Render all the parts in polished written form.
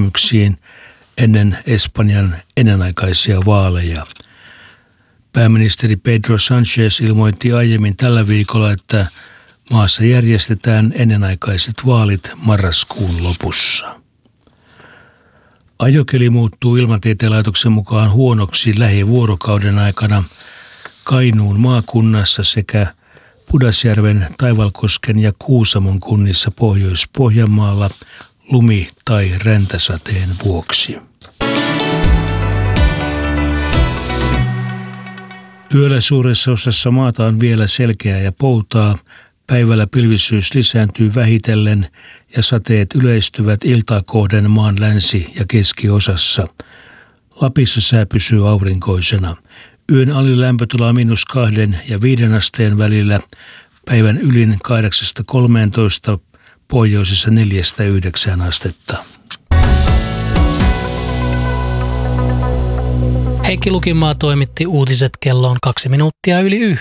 kysymyksiin ennen Espanjan ennenaikaisia vaaleja. Pääministeri Pedro Sánchez ilmoitti aiemmin tällä viikolla, että maassa järjestetään ennenaikaiset vaalit marraskuun lopussa. Ajokeli muuttuu Ilmatieteen laitoksen mukaan huonoksi lähivuorokauden aikana Kainuun maakunnassa sekä Pudasjärven, Taivalkosken ja Kuusamon kunnissa Pohjois-Pohjanmaalla lumi- tai räntäsateen vuoksi. Yöllä suuressa osassa maata on vielä selkeää ja poutaa. Päivällä pilvisyys lisääntyy vähitellen ja sateet yleistyvät iltaa kohden maan länsi- ja keskiosassa. Lapissa sää pysyy aurinkoisena. Yön alin lämpötila -2 ja 5 asteen välillä, päivän ylin 8–13, pohjoisessa 4–9 astetta. Heikki Lukinmaa toimitti uutiset kelloon 2 minuuttia yli 1.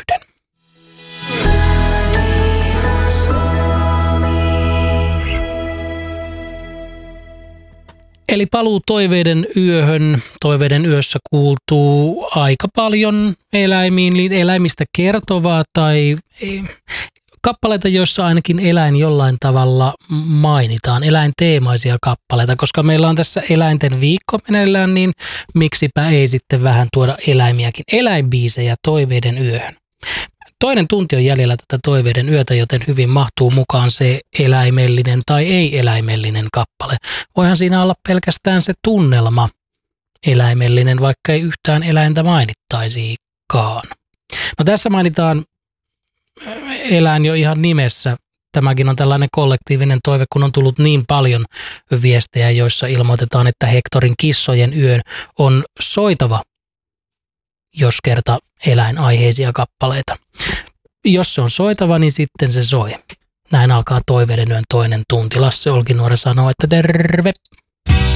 Eli paluu toiveiden yöhön. Toiveiden yössä kuultuu aika paljon eläimistä kertovaa tai kappaleita, joissa ainakin eläin jollain tavalla mainitaan, eläinteemaisia kappaleita, koska meillä on tässä eläinten viikko meneillään, niin miksipä ei sitten vähän tuoda eläimiäkin, eläinbiisejä toiveiden yöhön. Toinen tunti on jäljellä tätä toiveiden yötä, joten hyvin mahtuu mukaan se eläimellinen tai ei-eläimellinen kappale. Voihan siinä olla pelkästään se tunnelma eläimellinen, vaikka ei yhtään eläintä mainittaisikaan. No tässä mainitaan eläin jo ihan nimessä. Tämäkin on tällainen kollektiivinen toive, kun on tullut niin paljon viestejä, joissa ilmoitetaan, että Hektorin kissojen yön on soitava, jos kerta eläinaiheisia kappaleita. Jos se on soitava, niin sitten se soi. Näin alkaa toiveiden yön toinen tunti. Lasse Olkinuori sanoo, että terve!